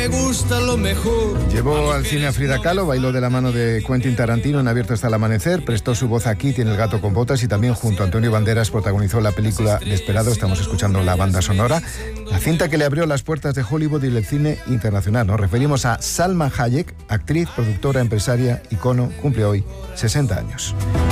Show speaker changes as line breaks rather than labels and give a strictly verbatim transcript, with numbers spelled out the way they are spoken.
Me gusta lo mejor.
Llevó al cine a Frida Kahlo, bailó de la mano de Quentin Tarantino en Abierto hasta el amanecer, prestó su voz aquí, Tiene el gato con botas, y también junto a Antonio Banderas protagonizó la película Desperado. Estamos escuchando la banda sonora, la cinta que le abrió las puertas de Hollywood y del cine internacional. Nos referimos a Salma Hayek, actriz, productora, empresaria, icono, cumple hoy sesenta años.